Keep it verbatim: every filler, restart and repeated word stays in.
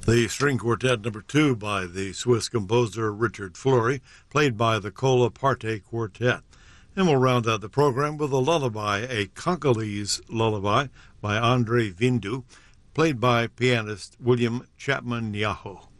The string quartet number two by the Swiss composer Richard Fleury, played by the Cola Parte Quartet. And we'll round out the program with a lullaby, a Congolese lullaby by Andre Vindu, played by pianist William Chapman Nyaho.